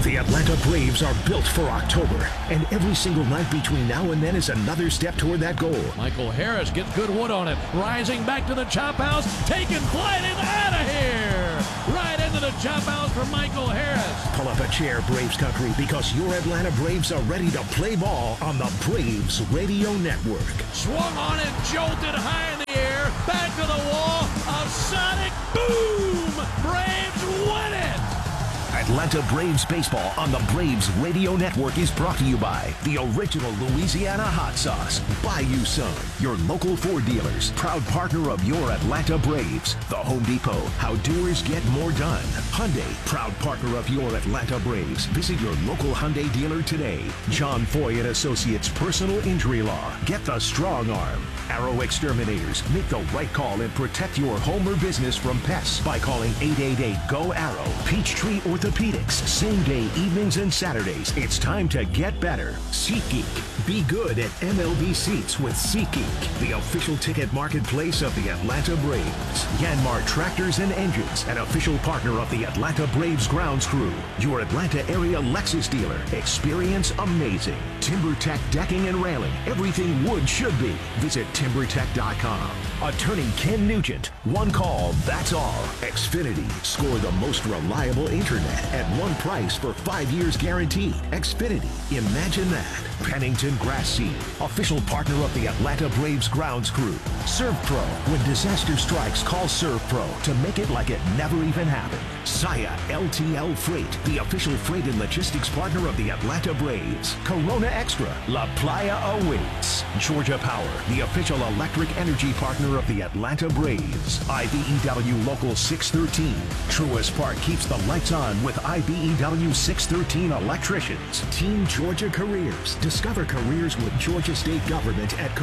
The Atlanta Braves are built for October, and every single night between now and then is another step toward that goal. Michael Harris gets good wood on it, rising back to the chop house, taking flight and out of here! Right into the chop house for Michael Harris. Pull up a chair, Braves country, because your Atlanta Braves are ready to play ball on the Braves Radio Network. Swung on and jolted high in the air, back to the wall, a sonic boom! Braves win it! Atlanta Braves baseball on the Braves Radio Network is brought to you by the original Louisiana hot sauce, Bayou Sun, your local Ford dealers, proud partner of your Atlanta Braves. The Home Depot, how doers get more done. Hyundai, proud partner of your Atlanta Braves. Visit your local Hyundai dealer today. John Foy and Associates Personal Injury Law. Get the strong arm. Arrow Exterminators, make the right call and protect your home or business from pests by calling 888-GO-ARROW. Peachtree Orthopedics, same day, evenings and Saturdays. It's time to get better. SeatGeek, be good at MLB seats with SeatGeek, the official ticket marketplace of the Atlanta Braves. Yanmar Tractors and Engines, an official partner of the Atlanta Braves grounds crew. Your Atlanta area Lexus dealer. Experience amazing. TimberTech Decking and Railing, everything wood should be. Visit TimberTech.com. Attorney Ken Nugent. One call, that's all. Xfinity. Score the most reliable internet at one price for 5 years guaranteed. Xfinity. Imagine that. Pennington Grass Seed. Official partner of the Atlanta Braves grounds crew. ServPro. When disaster strikes, call ServPro to make it like it never even happened. Saya LTL Freight. The official freight and logistics partner of the Atlanta Braves. Corona Extra. La Playa awaits. Georgia Power. The official electric energy partner of the Atlanta Braves. IBEW Local 613. Truist Park keeps the lights on with IBEW 613 electricians. Team Georgia Careers. Discover careers with Georgia State Government at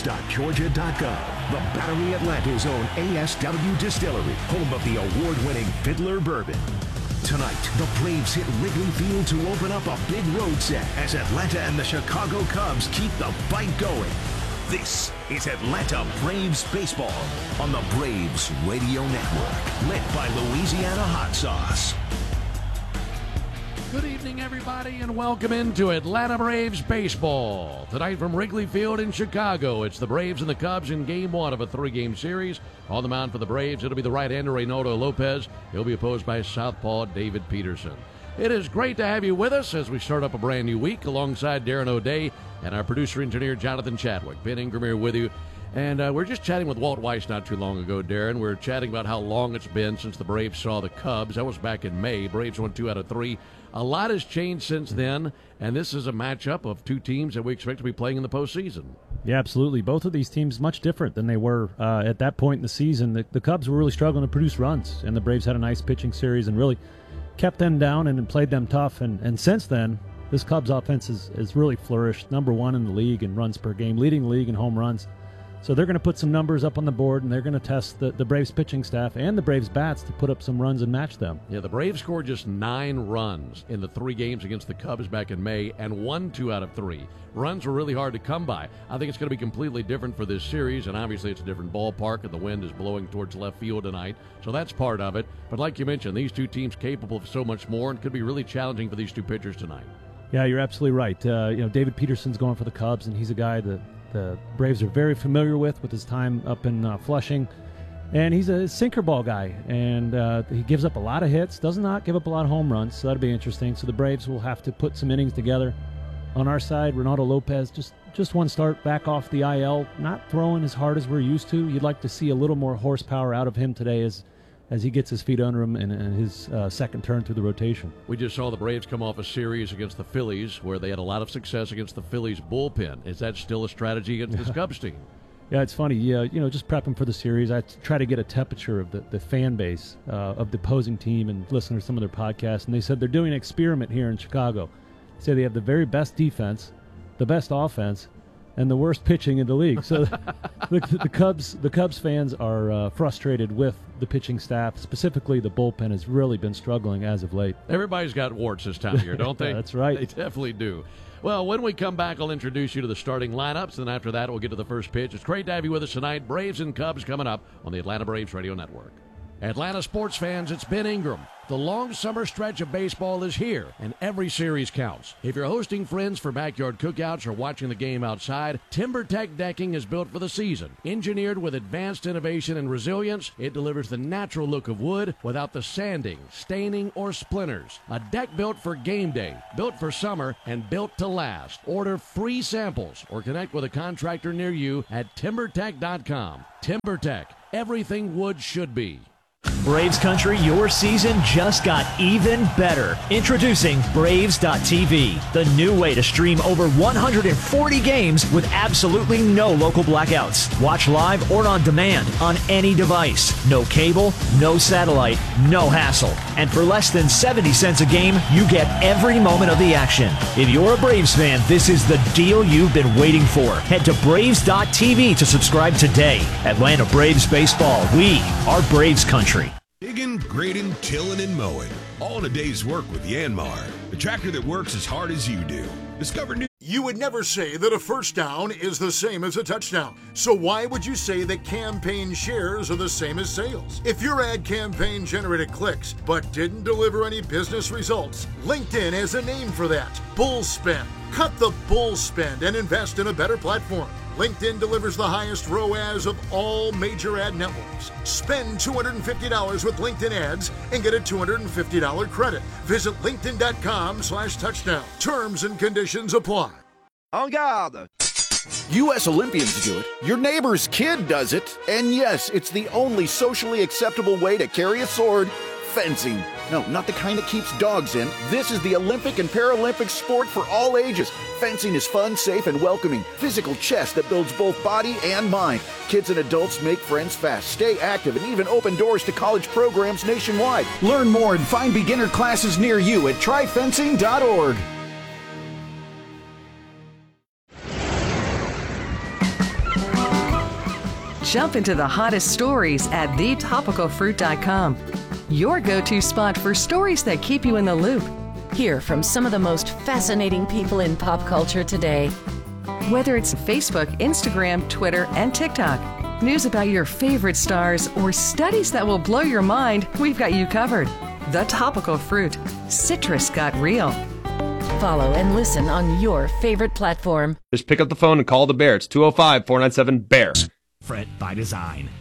careers.georgia.gov. The Battery Atlanta's own ASW Distillery, home of the award-winning Fiddler Bourbon. Tonight, the Braves hit Wrigley Field to open up a big road set as Atlanta and the Chicago Cubs keep the fight going. This is Atlanta Braves baseball on the Braves Radio Network, lit by Louisiana hot sauce. Good evening, everybody, and welcome into Atlanta Braves baseball. Tonight from Wrigley Field in Chicago, it's the Braves and the Cubs in Game 1 of a 3-game series. On the mound for the Braves, it'll be the right-hander Reynaldo Lopez. He'll be opposed by southpaw David Peterson. It is great to have you with us as we start up a brand new week alongside Darren O'Day and our producer-engineer Jonathan Chadwick. Ben Ingram here with you. And we're just chatting with Walt Weiss not too long ago, Darren. We're chatting about how long it's been since the Braves saw the Cubs. That was back in May. Braves won 2 out of 3. A lot has changed since then, and this is a matchup of two teams that we expect to be playing in the postseason. Yeah, absolutely. Both of these teams much different than they were at that point in the season. The Cubs were really struggling to produce runs, and the Braves had a nice pitching series and really kept them down and played them tough. And since then, this Cubs offense has really flourished. Number 1 in the league in runs per game, leading the league in home runs. So they're going to put some numbers up on the board, and they're going to test the Braves pitching staff and the Braves bats to put up some runs and match them. Yeah, the Braves scored just 9 runs in the 3 games against the Cubs back in May and won 2 out of 3. Runs were really hard to come by. I think it's going to be completely different for this series, and obviously it's a different ballpark, and the wind is blowing towards left field tonight, so that's part of it. But like you mentioned, these two teams capable of so much more and could be really challenging for these two pitchers tonight. Yeah, you're absolutely right. David Peterson's going for the Cubs, and he's a guy that the Braves are very familiar with his time up in Flushing. And he's a sinker ball guy, and he gives up a lot of hits, does not give up a lot of home runs, so that'll be interesting. So the Braves will have to put some innings together. On our side, Reynaldo Lopez, just one start back off the IL, not throwing as hard as we're used to. You'd like to see a little more horsepower out of him today as he gets his feet under him in his second turn through the rotation. We just saw the Braves come off a series against the Phillies where they had a lot of success against the Phillies bullpen. Is that still a strategy against this Cubs team? Yeah, it's funny. Just prepping for the series, I try to get a temperature of the fan base of the opposing team and listen to some of their podcasts, and they said they're doing an experiment here in Chicago. They say they have the very best defense, the best offense, and the worst pitching in the league. So the Cubs fans are frustrated with the pitching staff. Specifically, the bullpen has really been struggling as of late. Everybody's got warts this time of year, don't they? That's right. They definitely do. Well, when we come back, I'll introduce you to the starting lineups, and after that, we'll get to the first pitch. It's great to have you with us tonight. Braves and Cubs coming up on the Atlanta Braves Radio Network. Atlanta sports fans, it's Ben Ingram. The long summer stretch of baseball is here, and every series counts. If you're hosting friends for backyard cookouts or watching the game outside, TimberTech decking is built for the season. Engineered with advanced innovation and resilience, it delivers the natural look of wood without the sanding, staining, or splinters. A deck built for game day, built for summer, and built to last. Order free samples or connect with a contractor near you at TimberTech.com. TimberTech, everything wood should be. Braves Country, your season just got even better. Introducing Braves.tv, the new way to stream over 140 games with absolutely no local blackouts. Watch live or on demand on any device. No cable, no satellite, no hassle. And for less than 70 cents a game, you get every moment of the action. If you're a Braves fan, this is the deal you've been waiting for. Head to Braves.tv to subscribe today. Atlanta Braves Baseball, we are Braves Country. Digging, grading, tilling, and mowing. All in a day's work with Yanmar, the tractor that works as hard as you do. Discover new. You would never say that a first down is the same as a touchdown. So why would you say that campaign shares are the same as sales? If your ad campaign generated clicks but didn't deliver any business results, LinkedIn has a name for that. Bull spend. Cut the bull spend and invest in a better platform. LinkedIn delivers the highest ROAS of all major ad networks. Spend $250 with LinkedIn ads and get a $250 credit. Visit linkedin.com/touchdown. Terms and conditions apply. En garde! U.S. Olympians do it. Your neighbor's kid does it. And yes, it's the only socially acceptable way to carry a sword. Fencing. No, not the kind that keeps dogs in. This is the Olympic and Paralympic sport for all ages. Fencing is fun, safe, and welcoming. Physical chess that builds both body and mind. Kids and adults make friends fast, stay active, and even open doors to college programs nationwide. Learn more and find beginner classes near you at tryfencing.org. Jump into the hottest stories at thetopicalfruit.com. Your go-to spot for stories that keep you in the loop. Hear from some of the most fascinating people in pop culture today. Whether it's Facebook, Instagram, Twitter, and TikTok, news about your favorite stars, or studies that will blow your mind, we've got you covered. The Topical Fruit. Citrus got real. Follow and on your favorite platform. Just pick up the phone and call the Bear. It's 205-497-BEAR. Fret by design.